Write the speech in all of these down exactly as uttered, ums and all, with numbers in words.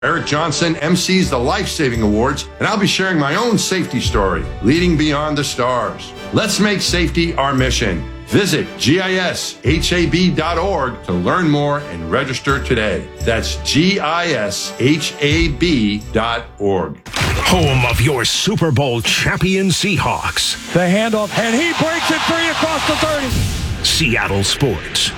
Eric Johnson M Cs the Life-Saving Awards, and I'll be sharing my own safety story, Leading Beyond the Stars. Let's make safety our mission. Visit gishab dot org to learn more and register today. That's gishab dot org. Home of your Super Bowl champion Seahawks. The handoff, and he breaks it free across the thirty. Seattle Sports.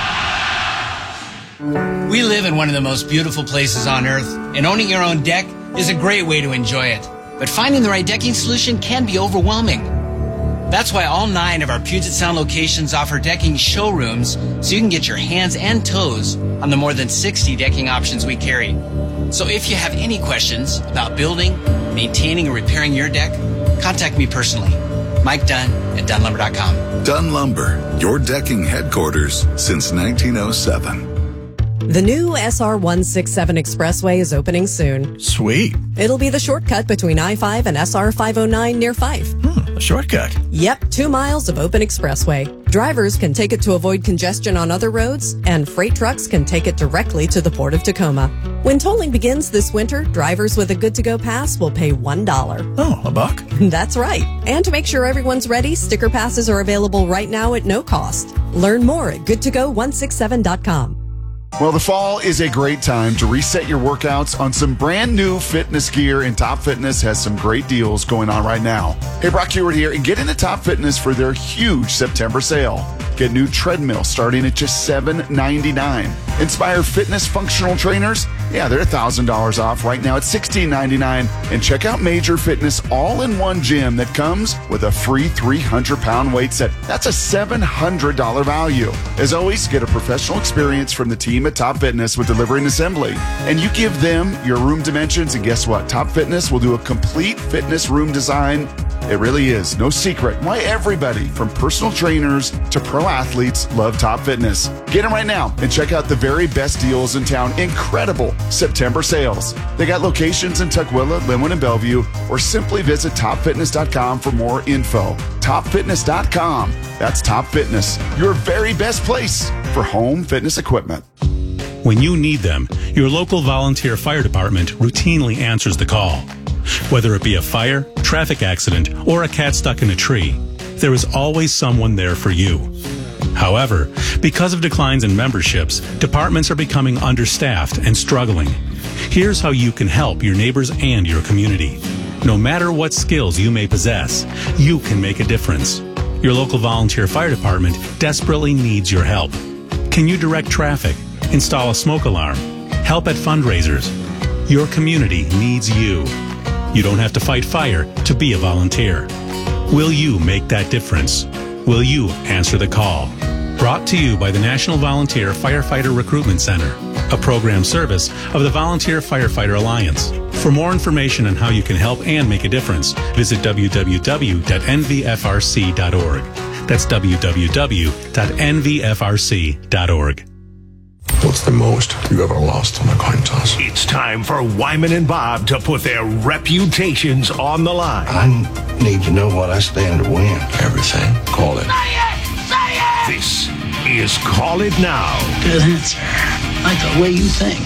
We live in one of the most beautiful places on earth, and owning your own deck is a great way to enjoy it. But finding the right decking solution can be overwhelming. That's why all nine of our Puget Sound locations offer decking showrooms so you can get your hands and toes on the more than sixty decking options we carry. So if you have any questions about building, maintaining, or repairing your deck, contact me personally. Mike Dunn at Dunn Lumber dot com. Dunn Lumber, your decking headquarters since nineteen oh seven. The new S R one sixty-seven Expressway is opening soon. Sweet. It'll be the shortcut between I five and S R five oh nine near Fife. Hmm, a shortcut. Yep, two miles of open expressway. Drivers can take it to avoid congestion on other roads, and freight trucks can take it directly to the Port of Tacoma. When tolling begins this winter, drivers with a good-to-go pass will pay one dollar. Oh, a buck? That's right. And to make sure everyone's ready, sticker passes are available right now at no cost. Learn more at good to go one sixty-seven dot com. Well, the fall is a great time to reset your workouts on some brand new fitness gear, and Top Fitness has some great deals going on right now. Hey, Brock Hewitt here, and get into Top Fitness for their huge September sale. Get new treadmill starting at just seven ninety-nine. Inspire Fitness functional trainers, yeah, they're one thousand dollars off right now at sixteen ninety-nine. And check out Major Fitness all-in-one gym that comes with a free three hundred pound weight set. That's a seven hundred dollars value. As always, get a professional experience from the team at Top Fitness with delivery and assembly. And you give them your room dimensions, and guess what? Top Fitness will do a complete fitness room design. It really is no secret why everybody from personal trainers to pro athletes love Top Fitness. Get them right now and check out the very best deals in town. Incredible September sales. They got locations in Tukwila, Linwood, and Bellevue, or simply visit top fitness dot com for more info. top fitness dot com. That's Top Fitness, your very best place for home fitness equipment. When you need them, your local volunteer fire department routinely answers the call. Whether it be a fire, traffic accident, or a cat stuck in a tree, there is always someone there for you. However, because of declines in memberships, departments are becoming understaffed and struggling. Here's how you can help your neighbors and your community. No matter what skills you may possess, you can make a difference. Your local volunteer fire department desperately needs your help. Can you direct traffic, install a smoke alarm, help at fundraisers? Your community needs you. You don't have to fight fire to be a volunteer. Will you make that difference? Will you answer the call? Brought to you by the National Volunteer Firefighter Recruitment Center, a program service of the Volunteer Firefighter Alliance. For more information on how you can help and make a difference, visit w w w dot n v f r c dot org. That's w w w dot n v f r c dot org. What's the most you ever lost on a coin toss? It's time for Wyman and Bob to put their reputations on the line. I need to know what I stand to win. Everything. Call it. Say it! Say it! This is Call It Now. Good answer. I like the way you think.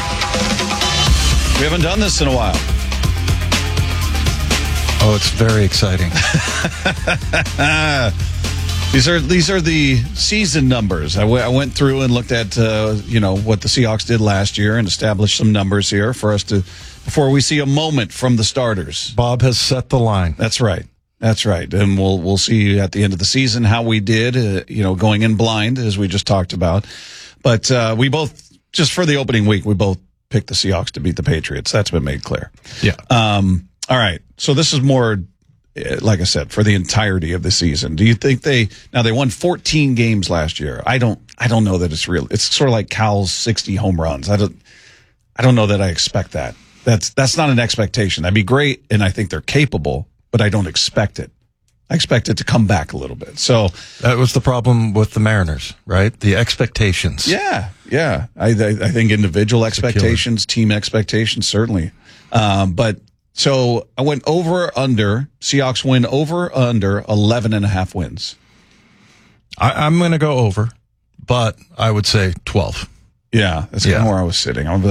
We haven't done this in a while. Oh, it's very exciting. These are these are the season numbers. I, w- I went through and looked at uh, you know what the Seahawks did last year and established some numbers here for us to before we see a moment from the starters. Bob has set the line. That's right. That's right. And we'll we'll see at the end of the season how we did. Uh, you know, going in blind as we just talked about. But uh, we both just for the opening week we both picked the Seahawks to beat the Patriots. That's been made clear. Yeah. Um. All right. So this is more. Like I said, for the entirety of the season, do you think they now they won fourteen games last year? I don't, I don't know that it's real. It's sort of like Cal's sixty home runs. I don't, I don't know that I expect that. That's that's not an expectation. That'd be great, and I think they're capable, but I don't expect it. I expect it to come back a little bit. So that was the problem with the Mariners, right? The expectations. Yeah, yeah. I I, I think individual expectations, team expectations, certainly, um, but. So I went over, under. Seahawks win over, under eleven and a half wins. I, I'm going to go over, but I would say twelve. Yeah, that's yeah. kind of where I was sitting. I was, I was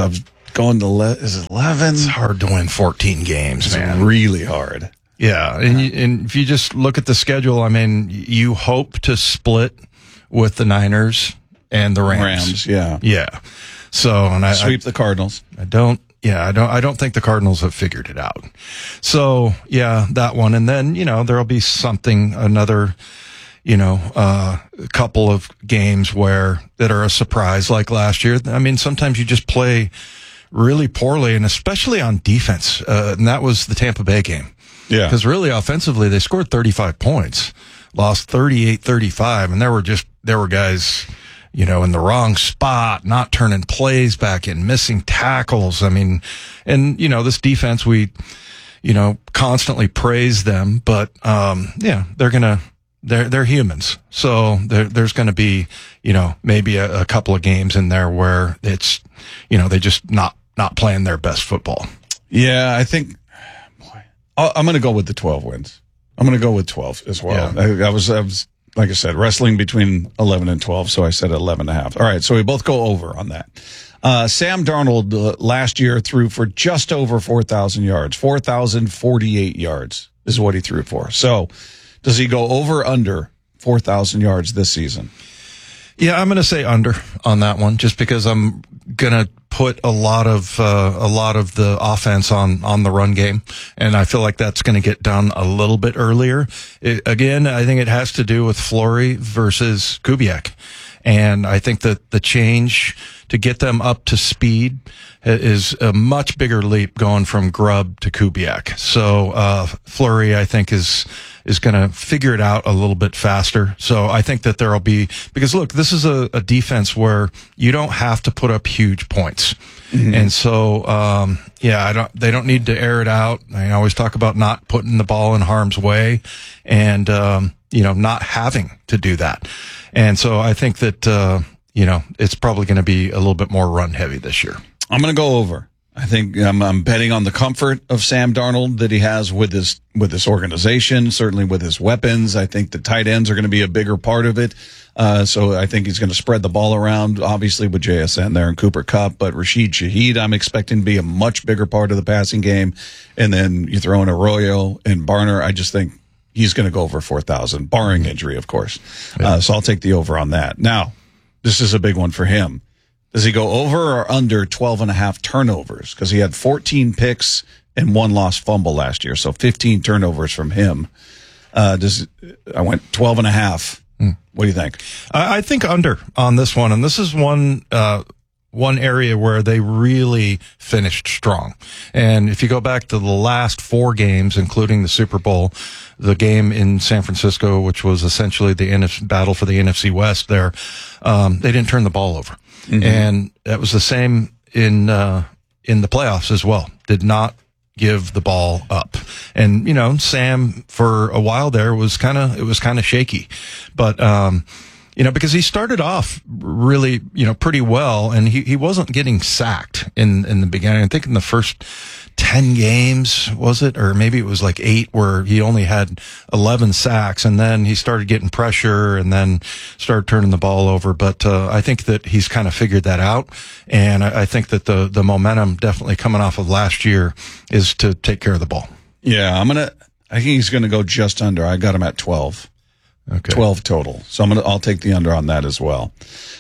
Going to le- is it eleven? It's hard to win fourteen games, It's man. really hard. Yeah, and, you, and if you just look at the schedule, I mean, you hope to split with the Niners and the Rams. Rams, yeah. Yeah. So, and I Sweep I, the Cardinals. I don't, yeah, I don't, I don't think the Cardinals have figured it out. So, yeah, that one. And then, you know, there'll be something, another, you know, uh, a couple of games where, that are a surprise like last year. I mean, sometimes you just play really poorly, and especially on defense. Uh, and that was the Tampa Bay game. Yeah. Because really offensively, they scored thirty-five points, lost thirty-eight thirty-five, and there were just, there were guys, you know, in the wrong spot, not turning plays back in, missing tackles. I mean, and, you know, this defense, we, you know, constantly praise them, but, um, yeah, they're gonna, they're, they're humans. So there, there's gonna be, you know, maybe a, a couple of games in there where it's, you know, they just not, not playing their best football. Yeah, I think, boy, I'm going to go with the twelve wins. I'm going to go with twelve as well. Yeah. I, I was, I was, like I said, wrestling between eleven and twelve, so I said eleven and a half. All right, so we both go over on that. Uh, Sam Darnold uh, last year threw for just over four thousand yards. four thousand forty-eight yards is what he threw for. So does he go over or under four thousand yards this season? Yeah, I'm going to say under on that one, just because I'm going to put a lot of uh, a lot of the offense on on the run game, and I feel like that's going to get done a little bit earlier. It, again, I think it has to do with Flory versus Kubiak, and I think that the change to get them up to speed is a much bigger leap going from Grubb to Kubiak. So uh Flory, I think, is is going to figure it out a little bit faster. So I think that there'll be, because look, this is a, a defense where you don't have to put up huge points. Mm-hmm. And so, um, yeah, I don't, they don't need to air it out. I always talk about not putting the ball in harm's way and, um, you know, not having to do that. And so I think that, uh, you know, it's probably going to be a little bit more run heavy this year. I'm going to go over. I think I'm, I'm betting on the comfort of Sam Darnold that he has with this with this organization, certainly with his weapons. I think the tight ends are going to be a bigger part of it. Uh, so I think he's going to spread the ball around, obviously with J S N there and Cooper Kupp, but Rashid Shaheed I'm expecting to be a much bigger part of the passing game. And then you throw in Arroyo and Barner. I just think he's going to go over four thousand, barring injury, of course. Uh, so I'll take the over on that. Now, this is a big one for him. Does he go over or under twelve and a half turnovers? Because he had fourteen picks and one lost fumble last year, so fifteen turnovers from him. Uh, does I went twelve and a half. Hmm. What do you think? I, I think under on this one, and this is one uh, one area where they really finished strong. And if you go back to the last four games, including the Super Bowl, the game in San Francisco, which was essentially the N F C battle for the N F C West, there um, they didn't turn the ball over. Mm-hmm. And that was the same in, uh, in the playoffs as well. Did not give the ball up. And, you know, Sam for a while there was kind of, it was kind of shaky, but, um, you know, because he started off really, you know, pretty well, and he, he wasn't getting sacked in, in the beginning. I think in the first ten games, was it? Or maybe it was like eight where he only had eleven sacks, and then he started getting pressure and then started turning the ball over. But, uh, I think that he's kind of figured that out. And I, I think that the, the momentum definitely coming off of last year is to take care of the ball. Yeah, I'm going to, I think he's going to go just under. I got him at twelve. Okay. twelve total. So I'm going to, I'll take the under on that as well.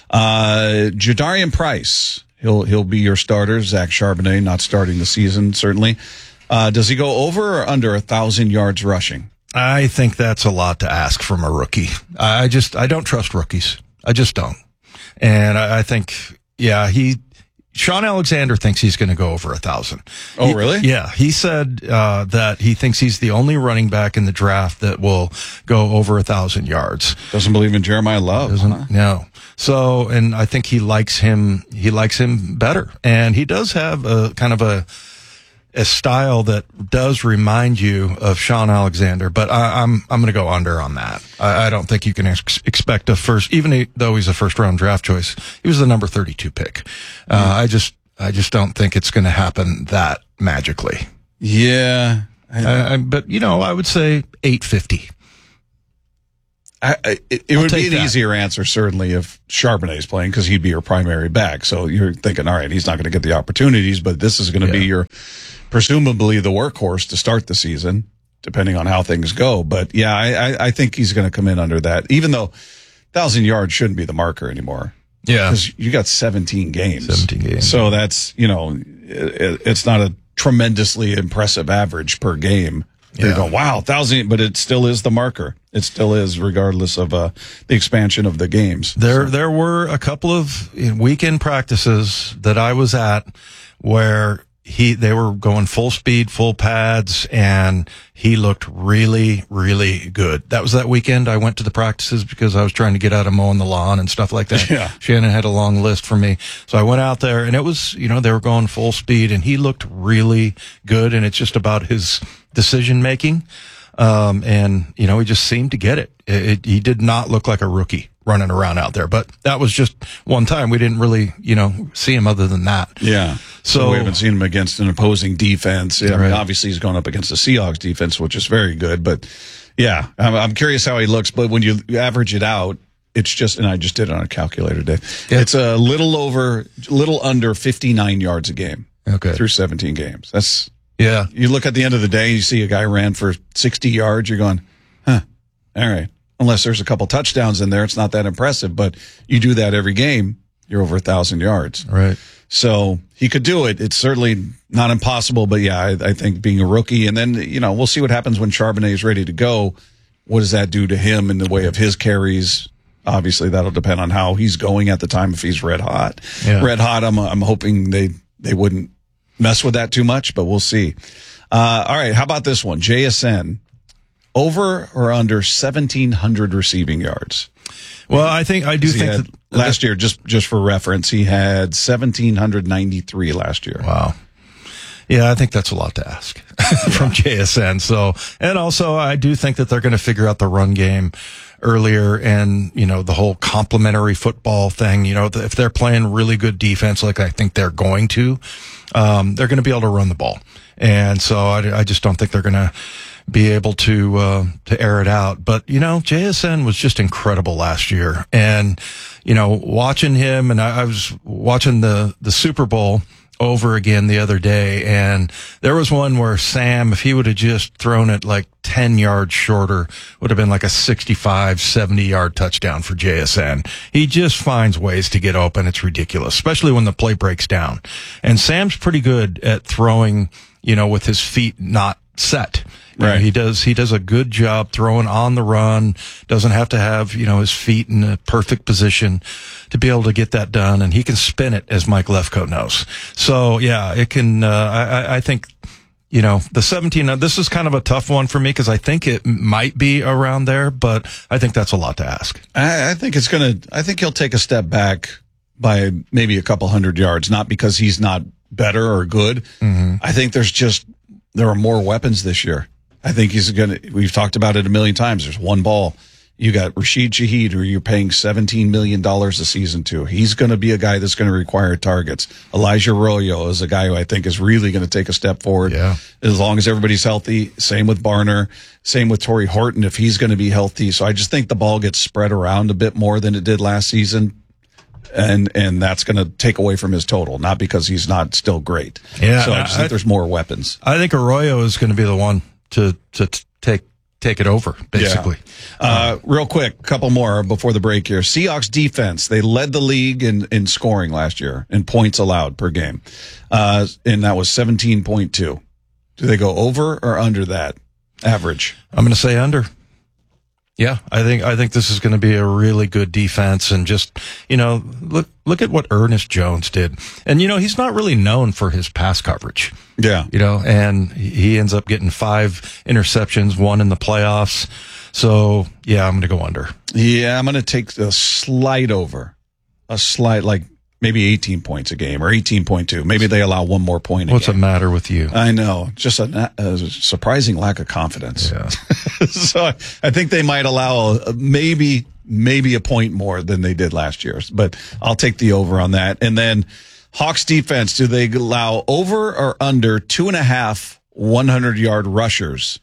Uh, Jadarian Price. He'll, he'll be your starter. Zach Charbonnet not starting the season, certainly. Uh, does he go over or under a thousand yards rushing? I think that's a lot to ask from a rookie. I just, I don't trust rookies. I just don't. And I, I think, yeah, he, Sean Alexander thinks he's going to go over a thousand. Oh, he, really? Yeah. He said, uh, that he thinks he's the only running back in the draft that will go over a thousand yards. Doesn't believe in Jeremiah Love. Doesn't, huh? No. So, and I think he likes him, he likes him better. And he does have a kind of a, a style that does remind you of Sean Alexander, but I, I'm, I'm going to go under on that. I, I don't think you can ex- expect a first, even though he's a first round draft choice, he was the number thirty-two pick. Uh, mm. I just, I just don't think it's going to happen that magically. Yeah. I, I, but you know, I would say eight fifty. I, I, it it would be an that. easier answer, certainly, if Charbonnet is playing, because he'd be your primary back. So you're thinking, all right, he's not going to get the opportunities, but this is going to yeah. be your, presumably, the workhorse to start the season, depending on how things go. But yeah, I, I, I think he's going to come in under that, even though one thousand yards shouldn't be the marker anymore. Yeah. Because you got seventeen games. seventeen games. So that's, you know, it, it's not a tremendously impressive average per game. They yeah. go, wow, thousand, but it still is the marker. It still is, regardless of uh, the expansion of the games. There, so. there were a couple of weekend practices that I was at where he, they were going full speed, full pads, and he looked really, really good. That was that weekend. I went to the practices because I was trying to get out of mowing the lawn and stuff like that. Yeah. Shannon had a long list for me. So I went out there and it was, you know, they were going full speed and he looked really good. And it's just about his decision making. Um, and, you know, he just seemed to get it. It, it. He did not look like a rookie running around out there, but that was just one time. We didn't really, you know, see him other than that. Yeah. So, so we haven't seen him against an opposing defense. I right. mean, obviously he's going up against the Seahawks defense, which is very good, but yeah, I'm, I'm curious how he looks, but when you average it out, it's just, and I just did it on a calculator, Dave. Yeah. It's a little over, little under fifty-nine yards a game. Okay. Through seventeen games. That's, yeah. You look at the end of the day, you see a guy ran for sixty yards. You're going, huh, all right. Unless there's a couple touchdowns in there, it's not that impressive. But you do that every game, you're over a thousand yards. Right. So he could do it. It's certainly not impossible. But yeah, I, I think being a rookie, and then, you know, we'll see what happens when Charbonnet is ready to go. What does that do to him in the way of his carries? Obviously, that'll depend on how he's going at the time. If he's red hot, yeah. red hot, I'm I'm hoping they they wouldn't mess with that too much, but we'll see. Uh, all right, how about this one? J S N, over or under seventeen hundred receiving yards? Well, I think I do think had, that last year, just just for reference, he had one thousand seven hundred ninety-three last year. Wow. Yeah, I think that's a lot to ask from J S N. So, and also I do think that they're going to figure out the run game earlier, and, you know, the whole complementary football thing, you know, if they're playing really good defense, like I think they're going to, um, they're going to be able to run the ball. And so I, I just don't think they're going to be able to, uh, to air it out. But, you know, J S N was just incredible last year. And, you know, watching him, and I, I was watching the, the Super Bowl over again the other day, and there was one where Sam, if he would have just thrown it like ten yards shorter, would have been like a sixty-five, seventy yard touchdown for J S N. He just finds ways to get open. It's ridiculous, especially when the play breaks down. And Sam's pretty good at throwing, you know, with his feet not set. You Right. know, he does, he does a good job throwing on the run, doesn't have to have, you know, his feet in a perfect position to be able to get that done. And he can spin it, as Mike Lefkoe knows. So yeah, it can, uh, I, I think, you know, the seventeen, now this is kind of a tough one for me because I think it might be around there, but I think that's a lot to ask. I, I think it's going to, I think he'll take a step back by maybe a couple hundred yards, not because he's not better or good. Mm-hmm. I think there's just, there are more weapons this year. I think he's going to, we've talked about it a million times. There's one ball. You got Rashid Shaheed, who you're paying seventeen million dollars a season to. He's going to be a guy that's going to require targets. Elijah Arroyo is a guy who I think is really going to take a step forward. Yeah. As long as everybody's healthy. Same with Barner. Same with Torrey Horton if he's going to be healthy. So I just think the ball gets spread around a bit more than it did last season. And, and that's going to take away from his total, not because he's not still great. Yeah. So I just I, think there's more weapons. I think Arroyo is going to be the one to, to t- take, take it over, basically. Yeah. Uh, real quick, couple more before the break here. Seahawks defense, they led the league in, in scoring last year, in points allowed per game. Uh, and that was seventeen point two. Do they go over or under that average? I'm going to say under. Yeah, I think, I think this is going to be a really good defense, and just, you know, look, look at what Ernest Jones did. And, you know, he's not really known for his pass coverage. Yeah. You know, and he ends up getting five interceptions, one in the playoffs. So, yeah, I'm going to go under. Yeah, I'm going to take a slight over. A slight, like maybe eighteen points a game or eighteen point two. Maybe they allow one more point a What's game. the matter with you? I know. Just a, a surprising lack of confidence. Yeah. So I, I think they might allow a, maybe, maybe a point more than they did last year, but I'll take the over on that. And then Hawks defense, do they allow over or under two and a half one hundred yard rushers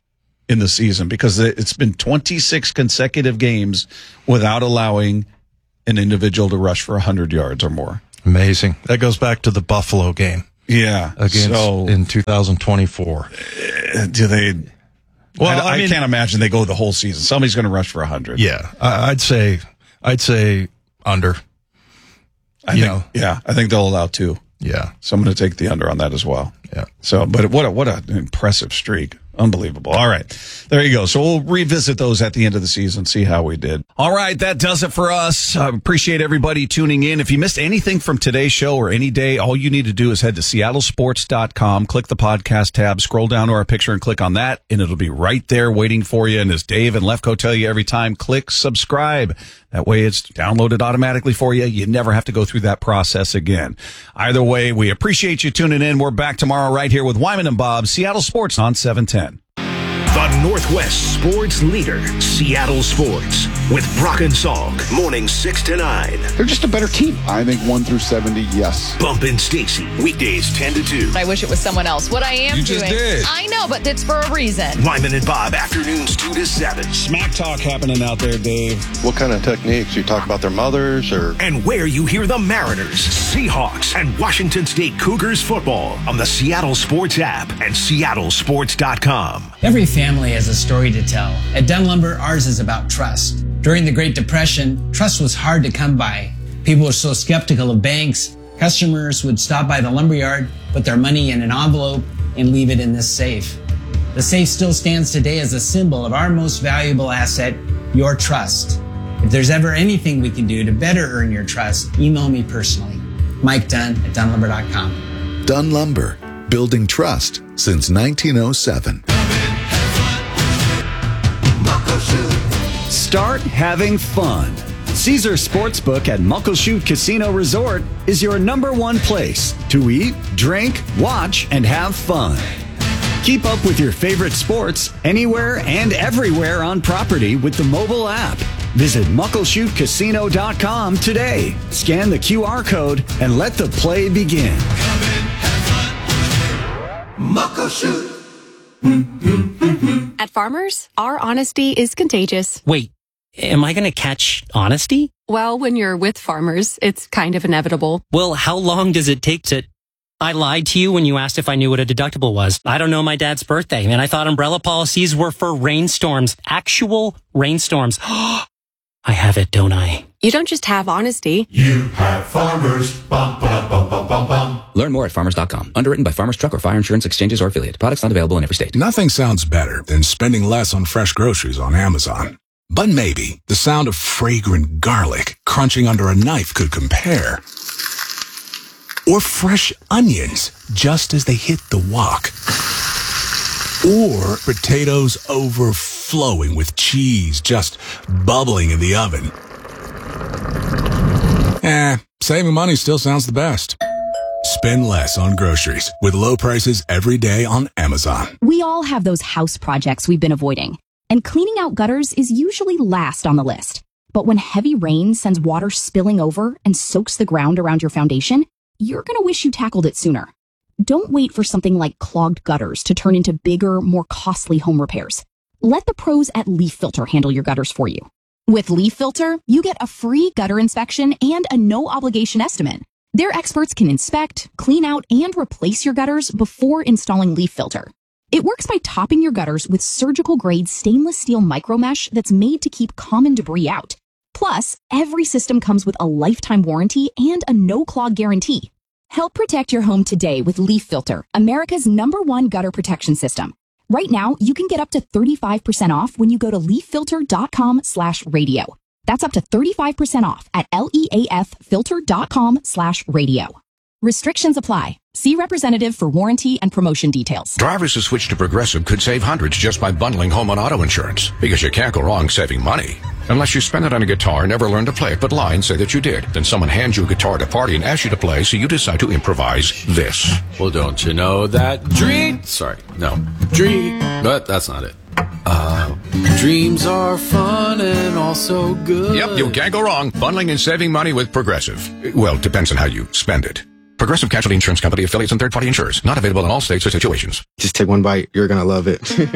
in the season because it's been twenty-six consecutive games without allowing an individual to rush for one hundred yards or more. Amazing. That goes back to the Buffalo game. Yeah. Against so, in two thousand twenty-four. Uh, do they? Well, I, I, I mean, can't imagine they go the whole season. Somebody's going to rush for one hundred. Yeah. I, I'd say, I'd say under. I you think, know. Yeah. I think they'll allow two. Yeah. So I'm going to take the under on that as well. Yeah. So, but what a, what an impressive streak. Unbelievable. All right. There you go. So we'll revisit those at the end of the season, see how we did. All right. That does it for us. I appreciate everybody tuning in. If you missed anything from today's show or any day, all you need to do is head to seattle sports dot com, click the podcast tab, scroll down to our picture and click on that, and it'll be right there waiting for you. And as Dave and Lefko tell you every time, click subscribe. That way it's downloaded automatically for you. You never have to go through that process again. Either way, we appreciate you tuning in. We're back tomorrow right here with Wyman and Bob, Seattle Sports on seven ten. The Northwest sports leader, Seattle Sports, with Brock and Salk, morning six to nine. They're just a better team. I think one through seventy, yes. Bump and Stacy, weekdays ten to two. I wish it was someone else. What I am you doing. Just did. I know, but it's for a reason. Wyman and Bob, afternoons two to seven. Smack talk happening out there, Dave. What kind of techniques? You talk about their mothers or? And where you hear the Mariners, Seahawks, and Washington State Cougars football on the Seattle Sports app and seattle sports dot com. Every family has a story to tell. At Dunn Lumber, ours is about trust. During the Great Depression, trust was hard to come by. People were so skeptical of banks, customers would stop by the lumberyard, put their money in an envelope, and leave it in this safe. The safe still stands today as a symbol of our most valuable asset, your trust. If there's ever anything we can do to better earn your trust, email me personally. Mike Dunn at dunn lumber dot com. Dunn Lumber, building trust since nineteen oh seven. Start having fun. Caesar Sportsbook at Muckleshoot Casino Resort is your number one place to eat, drink, watch, and have fun. Keep up with your favorite sports anywhere and everywhere on property with the mobile app. Visit muckleshoot casino dot com today. Scan the Q R code and let the play begin. Come in, have fun. Muckleshoot. At Farmers, our honesty is contagious. Wait, am I going to catch honesty? Well, when you're with Farmers, it's kind of inevitable. Well, how long does it take to... I lied to you when you asked if I knew what a deductible was. I don't know my dad's birthday, and I thought umbrella policies were for rainstorms. Actual rainstorms. I have it, don't I? You don't just have honesty. You have Farmers. Bum, bum, bum, bum, bum, bum. Learn more at farmers dot com. Underwritten by Farmers Truck or Fire Insurance Exchanges or Affiliate. Products not available in every state. Nothing sounds better than spending less on fresh groceries on Amazon. But maybe the sound of fragrant garlic crunching under a knife could compare. Or fresh onions just as they hit the wok. Or potatoes overflowing with cheese just bubbling in the oven. Eh, saving money still sounds the best. Spend less on groceries with low prices every day on Amazon. We all have those house projects we've been avoiding, and cleaning out gutters is usually last on the list. But when heavy rain sends water spilling over and soaks the ground around your foundation, you're going to wish you tackled it sooner. Don't wait for something like clogged gutters to turn into bigger, more costly home repairs. Let the pros at Leaf Filter handle your gutters for you. With Leaf Filter, you get a free gutter inspection and a no-obligation estimate. Their experts can inspect, clean out, and replace your gutters before installing Leaf Filter. It works by topping your gutters with surgical-grade stainless steel micromesh that's made to keep common debris out. Plus, every system comes with a lifetime warranty and a no-clog guarantee. Help protect your home today with Leaf Filter, America's number one gutter protection system. Right now, you can get up to thirty-five percent off when you go to leaf filter dot com slash radio. That's up to thirty-five percent off at leaf filter dot com slash radio. Restrictions apply. See representative for warranty and promotion details. Drivers who switch to Progressive could save hundreds just by bundling home and auto insurance, because you can't go wrong saving money. Unless you spend it on a guitar and never learn to play it, but lie and say that you did. Then someone hands you a guitar at a party and asks you to play, so you decide to improvise this. Well, don't you know that dream... Sorry, no. Dream... But that's not it. Uh, dreams are fun and also good. Yep, you can't go wrong bundling and saving money with Progressive. Well, depends on how you spend it. Progressive Casualty Insurance Company, affiliates, and third-party insurers. Not available in all states or situations. Just take one bite. You're going to love it.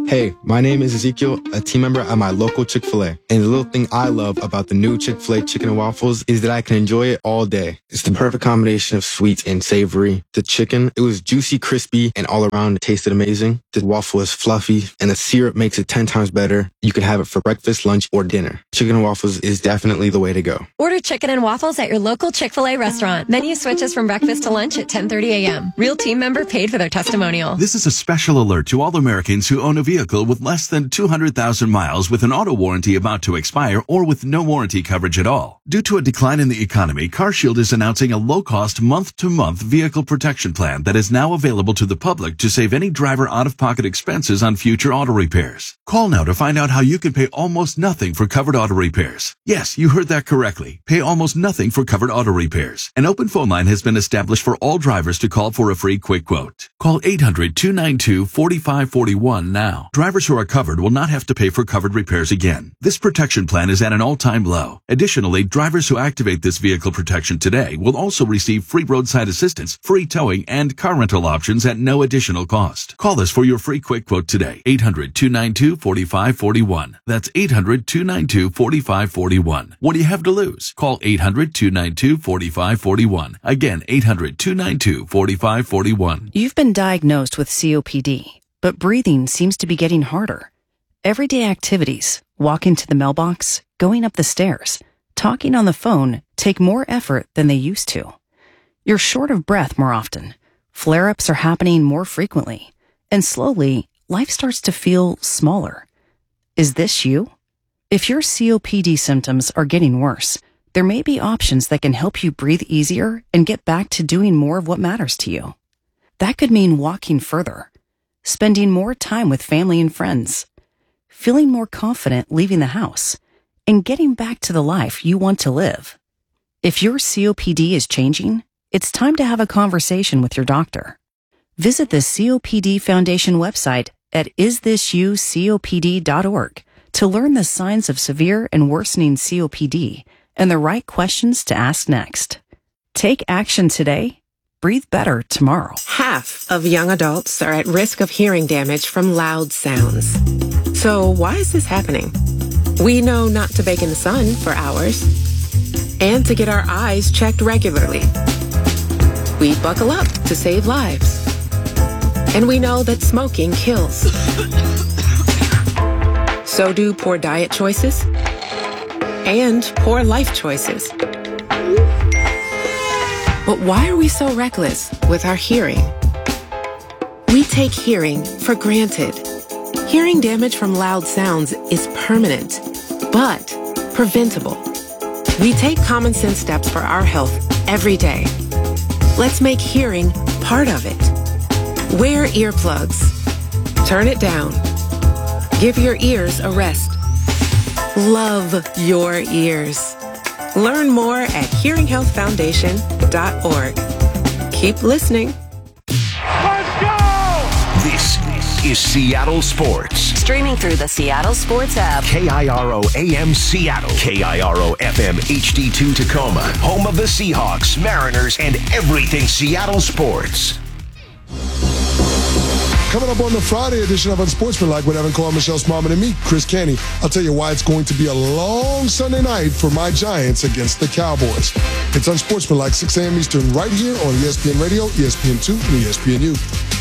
Hey, my name is Ezekiel, a team member at my local Chick-fil-A. And the little thing I love about the new Chick-fil-A chicken and waffles is that I can enjoy it all day. It's the perfect combination of sweet and savory. The chicken, it was juicy, crispy, and all around it tasted amazing. The waffle is fluffy, and the syrup makes it ten times better. You can have it for breakfast, lunch, or dinner. Chicken and waffles is definitely the way to go. Order chicken and waffles at your local Chick-fil-A restaurant. Menu switches from breakfast to lunch at ten thirty a.m. Real team member paid for their testimonial. This is a special alert to all Americans who own a vehicle with less than two hundred thousand miles with an auto warranty about to expire or with no warranty coverage at all. Due to a decline in the economy, CarShield is announcing a low-cost month-to-month vehicle protection plan that is now available to the public to save any driver out-of-pocket expenses on future auto repairs. Call now to find out how you can pay almost nothing for covered auto repairs. Yes, you heard that correctly. Pay almost nothing for covered auto repairs. An open phone line has been established for all drivers to call for a free quick quote. Call eight hundred, two nine two, four five four one now. Drivers who are covered will not have to pay for covered repairs again. This protection plan is at an all-time low. Additionally, drivers who activate this vehicle protection today will also receive free roadside assistance, free towing, and car rental options at no additional cost. Call us for your free quick quote today. eight hundred, two nine two, four five four one. That's eight hundred, two nine two, four five four one. What do you have to lose? Call eight hundred, two nine two, four five four one. Again, eight hundred, two nine two, four five four one. You've been diagnosed with C O P D, but breathing seems to be getting harder. Everyday activities, walking to the mailbox, going up the stairs, talking on the phone take more effort than they used to. You're short of breath more often. Flare-ups are happening more frequently. And slowly, life starts to feel smaller. Is this you? If your C O P D symptoms are getting worse, there may be options that can help you breathe easier and get back to doing more of what matters to you. That could mean walking further, spending more time with family and friends, feeling more confident leaving the house, and getting back to the life you want to live. If your C O P D is changing, it's time to have a conversation with your doctor. Visit the C O P D Foundation website at is this you C O P D dot org to learn the signs of severe and worsening C O P D and the right questions to ask next. Take action today. Breathe better tomorrow. Half of young adults are at risk of hearing damage from loud sounds. So why is this happening? We know not to bake in the sun for hours and to get our eyes checked regularly. We buckle up to save lives. And we know that smoking kills. So do poor diet choices and poor life choices. But why are we so reckless with our hearing? We take hearing for granted. Hearing damage from loud sounds is permanent, but preventable. We take common sense steps for our health every day. Let's make hearing part of it. Wear earplugs. Turn it down. Give your ears a rest. Love your ears. Learn more at hearing health foundation dot org. Keep listening. Let's go! This is Seattle Sports. Streaming through the Seattle Sports app. K I R O A M Seattle. K I R O F M H D two Tacoma. Home of the Seahawks, Mariners, and everything Seattle sports. Coming up on the Friday edition of Unsportsmanlike with Evan Cole, Michelle Smallman, and me, Chris Canty. I'll tell you why it's going to be a long Sunday night for my Giants against the Cowboys. It's Unsportsmanlike, six a.m. Eastern, right here on E S P N Radio, E S P N two, and E S P N U.